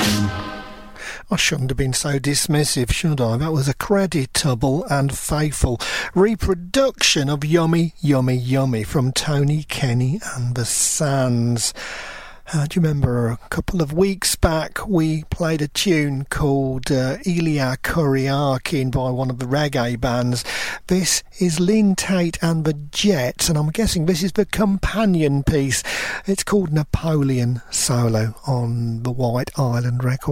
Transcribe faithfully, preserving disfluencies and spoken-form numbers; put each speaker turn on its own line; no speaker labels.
I shouldn't have been so dismissive, should I? That was a creditable and faithful reproduction of Yummy, Yummy, Yummy from Tony Kenny and the Sands. Uh, do you remember a couple of weeks back we played a tune called uh, Elia Kuriakin by one of the reggae bands? This is Lynn Tate and the Jets, and I'm guessing this is the companion piece. It's called Napoleon Solo on the White Island record.